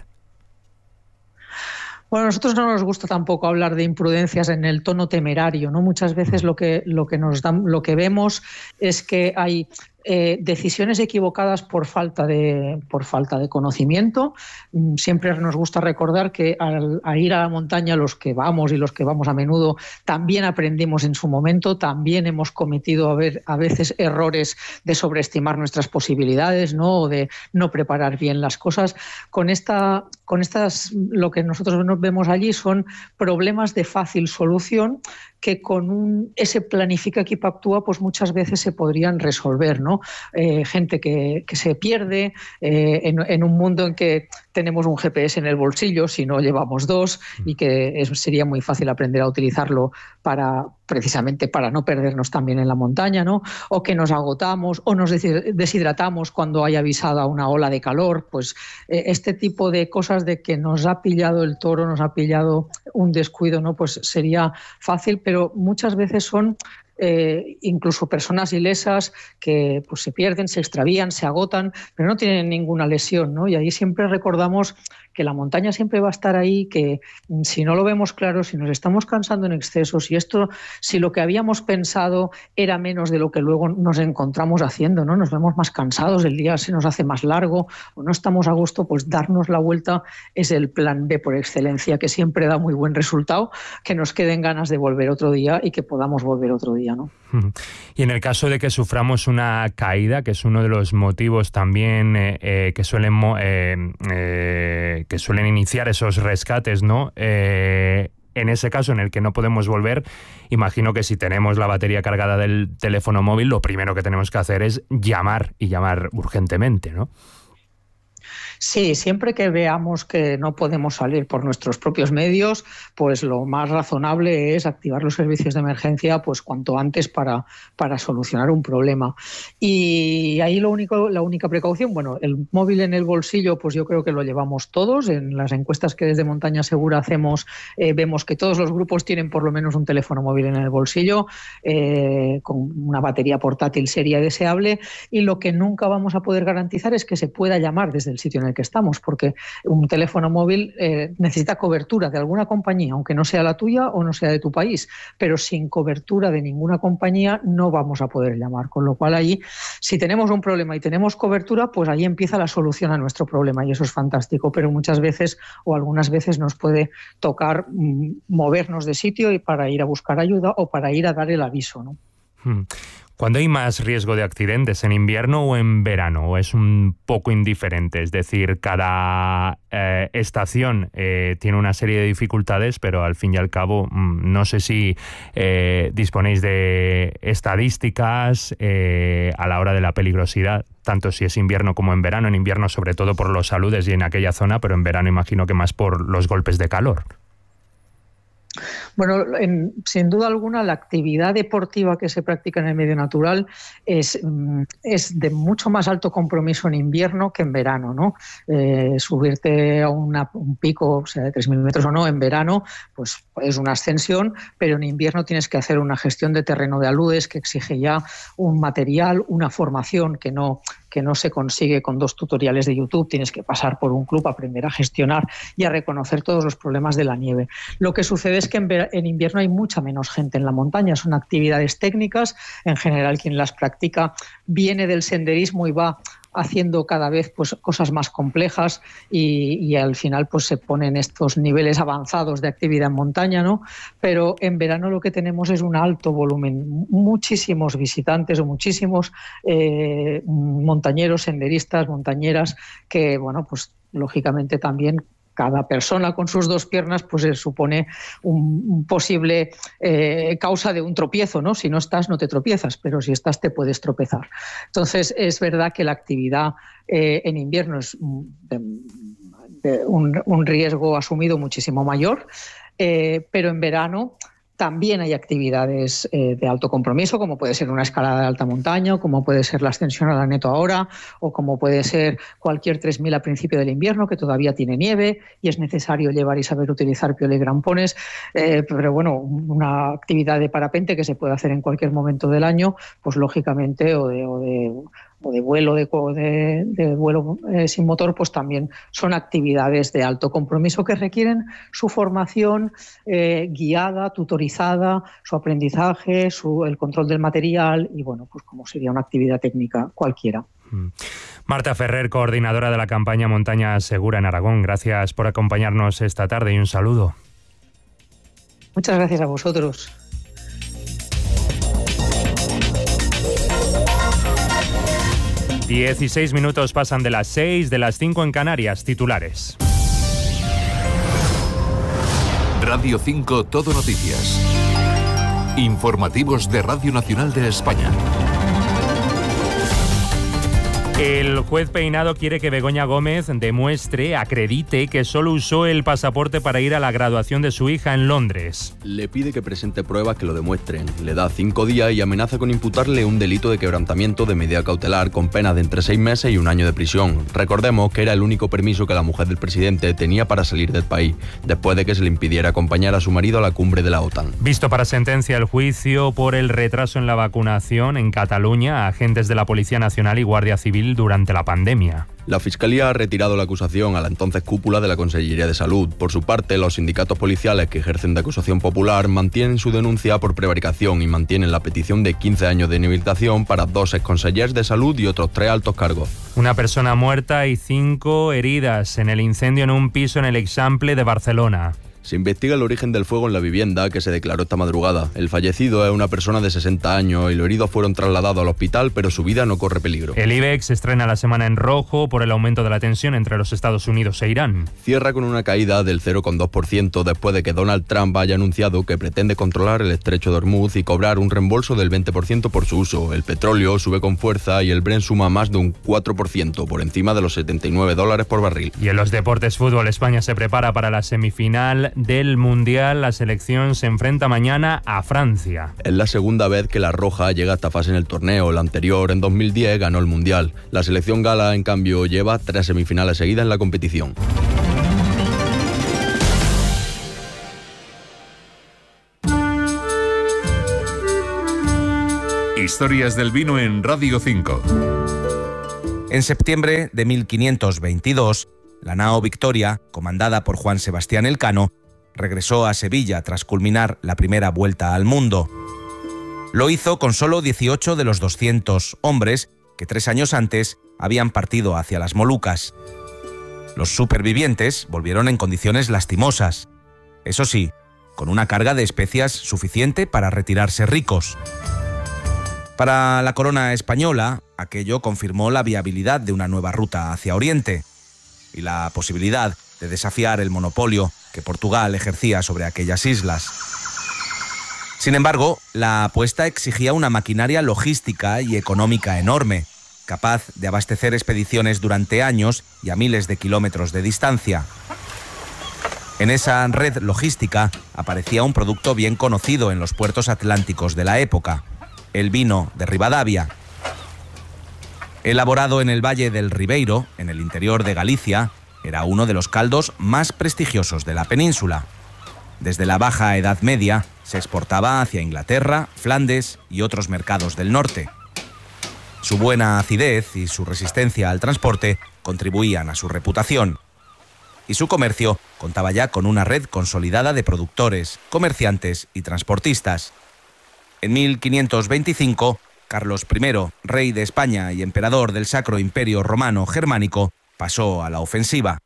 Bueno, a nosotros no nos gusta tampoco hablar de imprudencias en el tono temerario, ¿no? Muchas veces lo que, lo que nos dan, lo que vemos es que hay Eh, decisiones equivocadas por falta de por falta de conocimiento. Siempre nos gusta recordar que al, al ir a la montaña, los que vamos y los que vamos a menudo también aprendimos en su momento, también hemos cometido a, ver, a veces errores de sobreestimar nuestras posibilidades, ¿no? O de no preparar bien las cosas. Con esta con estas lo que nosotros nos vemos allí son problemas de fácil solución que con un, ese planifica equipo actúa, pues muchas veces se podrían resolver, ¿no? Eh, gente que, que se pierde eh, en, en un mundo en que tenemos un G P S en el bolsillo, si no llevamos dos, y que es, sería muy fácil aprender a utilizarlo para precisamente para no perdernos también en la montaña, ¿no? O que nos agotamos o nos deshidratamos cuando hay avisada una ola de calor, pues eh, este tipo de cosas de que nos ha pillado el toro, nos ha pillado un descuido, ¿no? Pues sería fácil, pero muchas veces son Eh, incluso personas ilesas que pues, se pierden, se extravían, se agotan, pero no tienen ninguna lesión, ¿no? Y ahí siempre recordamos que la montaña siempre va a estar ahí, que si no lo vemos claro, si nos estamos cansando en exceso, si esto, si lo que habíamos pensado era menos de lo que luego nos encontramos haciendo, ¿no? Nos vemos más cansados, el día se nos hace más largo o no estamos a gusto, pues darnos la vuelta es el plan B por excelencia, que siempre da muy buen resultado, que nos queden ganas de volver otro día y que podamos volver otro día, ¿no? Y en el caso de que suframos una caída, que es uno de los motivos también eh, eh, que suelen eh, eh, que suelen iniciar esos rescates, ¿no? Eh, en ese caso en el que no podemos volver, imagino que si tenemos la batería cargada del teléfono móvil, lo primero que tenemos que hacer es llamar y llamar urgentemente, ¿no? Sí, siempre que veamos que no podemos salir por nuestros propios medios, pues lo más razonable es activar los servicios de emergencia pues cuanto antes para, para solucionar un problema. Y ahí lo único, la única precaución, bueno, el móvil en el bolsillo, pues yo creo que lo llevamos todos. En las encuestas que desde Montaña Segura hacemos, eh, vemos que todos los grupos tienen por lo menos un teléfono móvil en el bolsillo, eh, con una batería portátil seria y deseable, y lo que nunca vamos a poder garantizar es que se pueda llamar desde el sitio en el que estamos, porque un teléfono móvil eh, necesita cobertura de alguna compañía, aunque no sea la tuya o no sea de tu país, pero sin cobertura de ninguna compañía no vamos a poder llamar, con lo cual allí, si tenemos un problema y tenemos cobertura, pues ahí empieza la solución a nuestro problema y eso es fantástico, pero muchas veces o algunas veces nos puede tocar mm, movernos de sitio y para ir a buscar ayuda o para ir a dar el aviso, ¿no? Hmm. ¿Cuándo hay más riesgo de accidentes, en invierno o en verano? ¿O es un poco indiferente? Es decir, cada eh, estación eh, tiene una serie de dificultades, pero al fin y al cabo, mmm, no sé si eh, disponéis de estadísticas eh, a la hora de la peligrosidad, tanto si es invierno como en verano. En invierno, sobre todo por los aludes y en aquella zona, pero en verano imagino que más por los golpes de calor. Bueno, en, sin duda alguna la actividad deportiva que se practica en el medio natural es, es de mucho más alto compromiso en invierno que en verano, ¿no? Eh, subirte a una, un pico, o sea, de tres mil metros o no, en verano, pues es una ascensión, pero en invierno tienes que hacer una gestión de terreno de aludes que exige ya un material, una formación que no... que no se consigue con dos tutoriales de YouTube, tienes que pasar por un club, aprender a gestionar y a reconocer todos los problemas de la nieve. Lo que sucede es que en, en invierno hay mucha menos gente en la montaña, son actividades técnicas, en general quien las practica viene del senderismo y va haciendo cada vez pues cosas más complejas y, y al final pues se ponen estos niveles avanzados de actividad en montaña, ¿no? Pero en verano lo que tenemos es un alto volumen, muchísimos visitantes o muchísimos eh, montañeros, senderistas, montañeras que, bueno, pues lógicamente también cada persona con sus dos piernas pues eh, supone un, un posible eh, causa de un tropiezo, ¿no? Si no estás no te tropiezas, pero si estás te puedes tropezar. Entonces es verdad que la actividad eh, en invierno es de, de un, un riesgo asumido muchísimo mayor, eh, pero en verano también hay actividades eh, de alto compromiso, como puede ser una escalada de alta montaña, o como puede ser la ascensión a la Neto ahora, o como puede ser cualquier tres mil a principio del invierno, que todavía tiene nieve y es necesario llevar y saber utilizar piola y grampones. Eh, pero bueno, una actividad de parapente que se puede hacer en cualquier momento del año, pues lógicamente, o de... O de o de vuelo de, de, de vuelo eh, sin motor, pues también son actividades de alto compromiso que requieren su formación eh, guiada, tutorizada, su aprendizaje, su, el control del material y bueno, pues como sería una actividad técnica cualquiera. Marta Ferrer, coordinadora de la campaña Montaña Segura en Aragón, gracias por acompañarnos esta tarde y un saludo. Muchas gracias a vosotros. dieciséis minutos pasan de las seis, de las cinco en Canarias. Titulares. Radio cinco Todo Noticias. Informativos de Radio Nacional de España. El juez Peinado quiere que Begoña Gómez demuestre, acredite que solo usó el pasaporte para ir a la graduación de su hija en Londres. Le pide que presente pruebas que lo demuestren. Le da cinco días y amenaza con imputarle un delito de quebrantamiento de medida cautelar con pena de entre seis meses y un año de prisión. Recordemos que era el único permiso que la mujer del presidente tenía para salir del país, después de que se le impidiera acompañar a su marido a la cumbre de la OTAN. Visto para sentencia el juicio por el retraso en la vacunación en Cataluña, agentes de la Policía Nacional y Guardia Civil Brasil durante la pandemia. La Fiscalía ha retirado la acusación a la entonces cúpula de la Consellería de Salud. Por su parte, los sindicatos policiales que ejercen de acusación popular mantienen su denuncia por prevaricación y mantienen la petición de quince años de inhabilitación para dos exconsellers de salud y otros tres altos cargos. Una persona muerta y cinco heridas en el incendio en un piso en el Eixample de Barcelona. Se investiga el origen del fuego en la vivienda que se declaró esta madrugada. El fallecido es una persona de sesenta años y los heridos fueron trasladados al hospital, pero su vida no corre peligro. El IBEX estrena la semana en rojo por el aumento de la tensión entre los Estados Unidos e Irán. Cierra con una caída del cero coma dos por ciento después de que Donald Trump haya anunciado que pretende controlar el estrecho de Hormuz y cobrar un reembolso del veinte por ciento por su uso. El petróleo sube con fuerza y el Brent suma más de un cuatro por ciento, por encima de los setenta y nueve dólares por barril. Y en los deportes fútbol, España se prepara para la semifinal del Mundial. La selección se enfrenta mañana a Francia. Es la segunda vez que la Roja llega a esta fase en el torneo. La anterior, en dos mil diez, ganó el Mundial. La selección gala, en cambio, lleva tres semifinales seguidas en la competición. Historias del vino en Radio cinco. En septiembre de mil quinientos veintidós, la nao Victoria, comandada por Juan Sebastián Elcano, regresó a Sevilla tras culminar la primera vuelta al mundo. Lo hizo con solo dieciocho de los doscientos hombres que tres años antes habían partido hacia las Molucas. Los supervivientes volvieron en condiciones lastimosas, eso sí, con una carga de especias suficiente para retirarse ricos. Para la corona española, aquello confirmó la viabilidad de una nueva ruta hacia Oriente y la posibilidad de desafiar el monopolio que Portugal ejercía sobre aquellas islas. Sin embargo, la apuesta exigía una maquinaria logística y económica enorme, capaz de abastecer expediciones durante años y a miles de kilómetros de distancia. En esa red logística aparecía un producto bien conocido en los puertos atlánticos de la época, el vino de Ribadavia. Elaborado en el Valle del Ribeiro, en el interior de Galicia, era uno de los caldos más prestigiosos de la península. Desde la Baja Edad Media se exportaba hacia Inglaterra, Flandes y otros mercados del norte. Su buena acidez y su resistencia al transporte contribuían a su reputación. Y su comercio contaba ya con una red consolidada de productores, comerciantes y transportistas. En mil quinientos veinticinco, Carlos primero, rey de España y emperador del Sacro Imperio Romano Germánico, pasó a la ofensiva.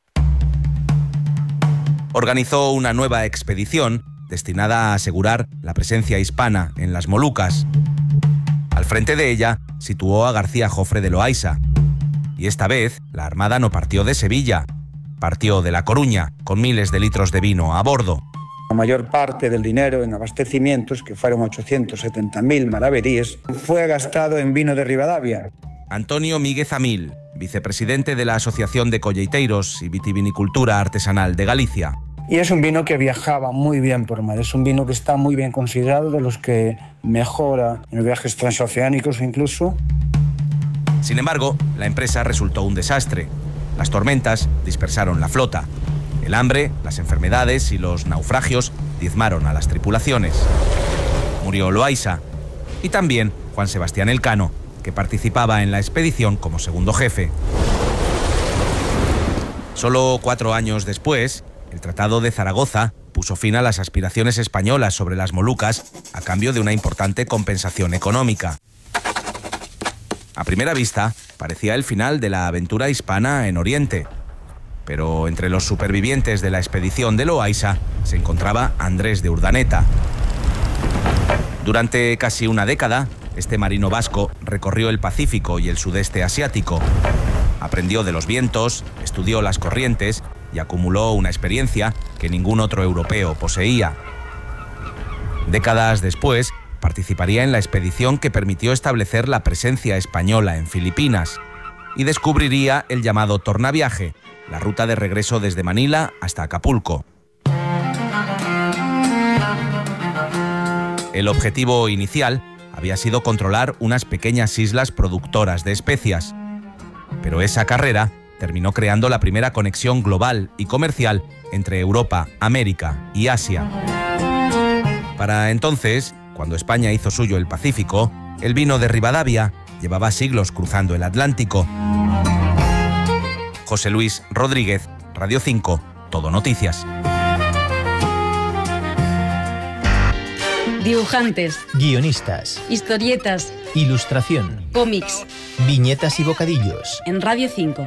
Organizó una nueva expedición destinada a asegurar la presencia hispana en las Molucas. Al frente de ella situó a García Jofre de Loaysa. Y esta vez la armada no partió de Sevilla, partió de La Coruña, con miles de litros de vino a bordo. La mayor parte del dinero en abastecimientos, que fueron ochocientos setenta mil maravedíes, fue gastado en vino de Ribadavia. Antonio Míguez Amil, vicepresidente de la Asociación de Colleiteiros y Vitivinicultura Artesanal de Galicia. Y es un vino que viajaba muy bien por mar, es un vino que está muy bien considerado, de los que mejora en los viajes transoceánicos incluso. Sin embargo, la empresa resultó un desastre. Las tormentas dispersaron la flota. El hambre, las enfermedades y los naufragios diezmaron a las tripulaciones. Murió Loaysa y también Juan Sebastián Elcano, que participaba en la expedición como segundo jefe. Solo cuatro años después, el Tratado de Zaragoza puso fin a las aspiraciones españolas sobre las Molucas a cambio de una importante compensación económica. A primera vista, parecía el final de la aventura hispana en Oriente. Pero entre los supervivientes de la expedición de Loaysa se encontraba Andrés de Urdaneta. Durante casi una década, este marino vasco recorrió el Pacífico y el sudeste asiático. Aprendió de los vientos, estudió las corrientes y acumuló una experiencia que ningún otro europeo poseía. Décadas después, participaría en la expedición que permitió establecer la presencia española en Filipinas y descubriría el llamado tornaviaje, la ruta de regreso desde Manila hasta Acapulco. El objetivo inicial había sido controlar unas pequeñas islas productoras de especias, pero esa carrera terminó creando la primera conexión global y comercial entre Europa, América y Asia. Para entonces, cuando España hizo suyo el Pacífico, el vino de Ribadavia llevaba siglos cruzando el Atlántico. José Luis Rodríguez, Radio cinco, Todo Noticias. Dibujantes, guionistas, historietas, ilustración, cómics, viñetas y bocadillos. En Radio cinco.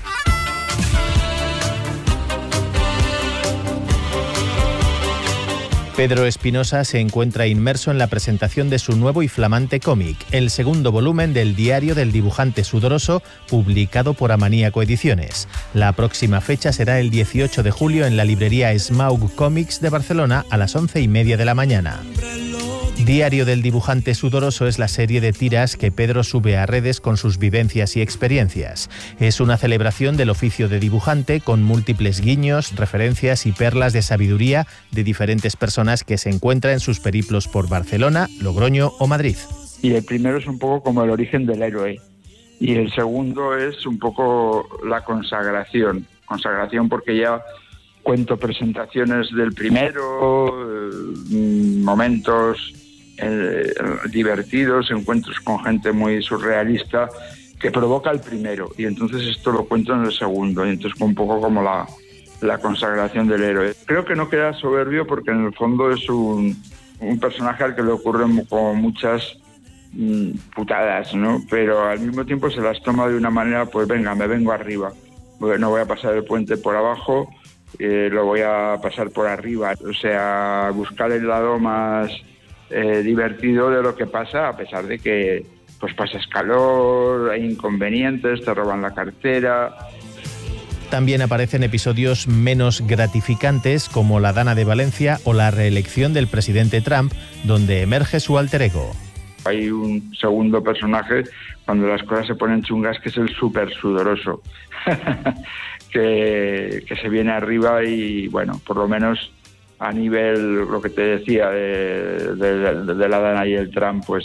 Pedro Espinosa se encuentra inmerso en la presentación de su nuevo y flamante cómic, el segundo volumen del Diario del Dibujante Sudoroso, publicado por Amaníaco Ediciones. La próxima fecha será el dieciocho de julio en la librería Smaug Comics de Barcelona a las once y media de la mañana. Diario del Dibujante Sudoroso es la serie de tiras que Pedro sube a redes con sus vivencias y experiencias. Es una celebración del oficio de dibujante con múltiples guiños, referencias y perlas de sabiduría de diferentes personas que se encuentran en sus periplos por Barcelona, Logroño o Madrid. Y el primero es un poco como el origen del héroe. Y el segundo es un poco la consagración. Consagración porque ya cuento presentaciones del primero, eh, momentos eh, divertidos, encuentros con gente muy surrealista que provoca el primero. Y entonces esto lo cuento en el segundo. Y entonces un poco como la, la consagración del héroe. Creo que no queda soberbio porque en el fondo es un, un personaje al que le ocurren como muchas mm, putadas, ¿no? Pero al mismo tiempo se las toma de una manera, pues venga, me vengo arriba. No voy a pasar el puente por abajo, eh, lo voy a pasar por arriba. O sea, buscar el lado más eh, divertido de lo que pasa, a pesar de que pues pasas calor, hay inconvenientes, te roban la cartera. También aparecen episodios menos gratificantes como La Dana de Valencia o la reelección del presidente Trump, donde emerge su alter ego. Hay un segundo personaje cuando las cosas se ponen chungas, que es el súper sudoroso, que, que se viene arriba y, bueno, por lo menos a nivel, lo que te decía, de, de, de la Dana y el Trump, pues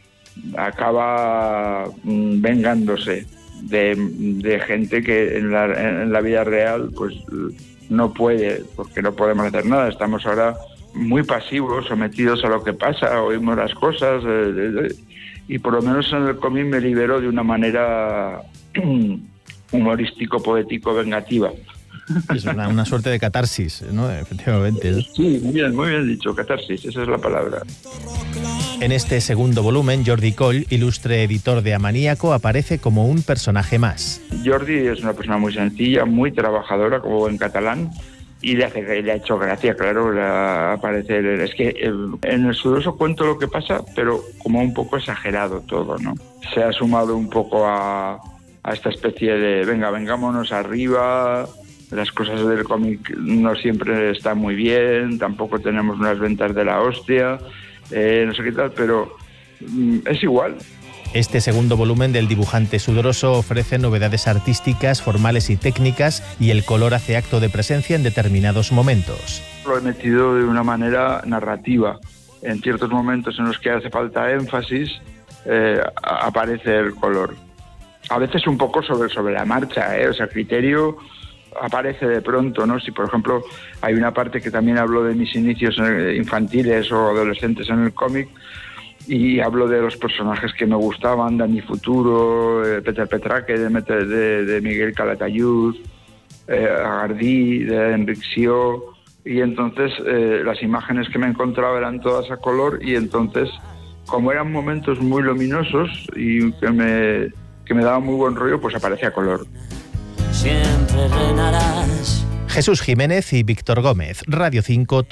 acaba mm, vengándose de, de gente que en la, en la vida real pues no puede, porque no podemos hacer nada. Estamos ahora muy pasivos, sometidos a lo que pasa, oímos las cosas eh, eh, y por lo menos en el cómic me libero de una manera humorístico, poético, vengativa. Es una, una suerte de catarsis, ¿no? Efectivamente, ¿no? Sí, muy bien, muy bien dicho, catarsis, esa es la palabra. En este segundo volumen, Jordi Coll, ilustre editor de Amaníaco, aparece como un personaje más. Jordi es una persona muy sencilla, muy trabajadora, como buen catalán, y le, hace, le ha hecho gracia, claro, aparecer. Es que en el sudoroso cuento lo que pasa, pero como un poco exagerado todo, ¿no? Se ha sumado un poco a, a esta especie de, venga, vengámonos arriba. Las cosas del cómic no siempre están muy bien, tampoco tenemos unas ventas de la hostia, eh, no sé qué tal, pero mm, es igual. Este segundo volumen del Dibujante Sudoroso ofrece novedades artísticas, formales y técnicas, y el color hace acto de presencia en determinados momentos. Lo he metido de una manera narrativa. En ciertos momentos en los que hace falta énfasis, eh, aparece el color. A veces un poco sobre, sobre la marcha, ¿eh? O sea, criterio aparece de pronto, ¿no? Si, por ejemplo, hay una parte que también hablo de mis inicios infantiles o adolescentes en el cómic, y hablo de los personajes que me gustaban, Dani Futuro, eh, Peter Petraque, de, de, de Miguel Calatayud, eh, Agardí, de Enric Sió, y entonces eh, las imágenes que me encontraba eran todas a color, y entonces, como eran momentos muy luminosos y que me, que me daban muy buen rollo, pues aparece a color. Siempre reinarás. Jesús Jiménez y Víctor Gómez, Radio cinco.